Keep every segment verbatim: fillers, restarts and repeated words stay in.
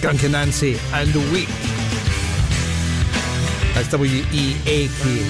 Skunk and Nancy and Weak. That's W E A K.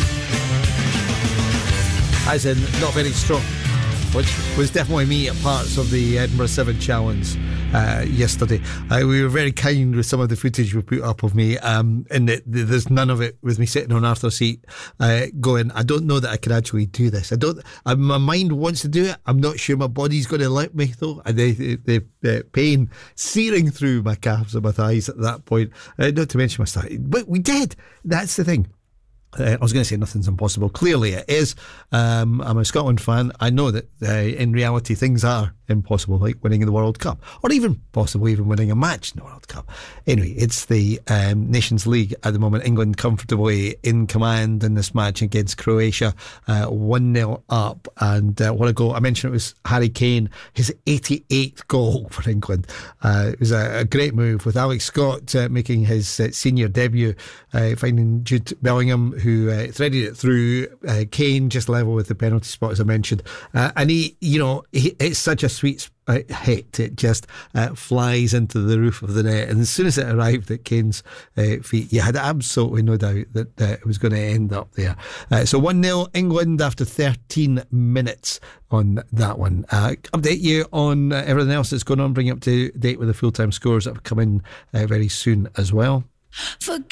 As in, not very strong. Which was definitely me at parts of the Edinburgh Seven Challenge uh, yesterday. Uh, we were very kind with some of the footage we put up of me, um, and the, the, there's none of it with me sitting on Arthur's seat uh, going, I don't know that I can actually do this. I don't. Uh, my mind wants to do it. I'm not sure my body's going to let me, though. And the, the, the pain searing through my calves and my thighs at that point, uh, not to mention my stomach. But we did. That's the thing. Uh, I was going to say nothing's impossible. Clearly it is. Um, I'm a Scotland fan. I know that uh, in reality things are impossible, like winning the World Cup, or even possibly even winning a match in the World Cup. Anyway, it's the um, Nations League at the moment. England comfortably in command in this match against Croatia, uh, one nil up. And uh, what a goal. I mentioned it was Harry Kane, his eighty-eighth goal for England. Uh, it was a, a great move with Alex Scott uh, making his uh, senior debut, uh, finding Jude Bellingham, who uh, threaded it through. uh, Kane just level with the penalty spot, as I mentioned. Uh, and he, you know, he, it's such a sweet uh, hit. It just uh, flies into the roof of the net. And as soon as it arrived at Kane's uh, feet, you had absolutely no doubt that uh, it was going to end up there. Uh, so one nil England after thirteen minutes on that one. Uh, update you on uh, everything else that's going on, bring you up to date with the full-time scores that have come in uh, very soon as well. Forget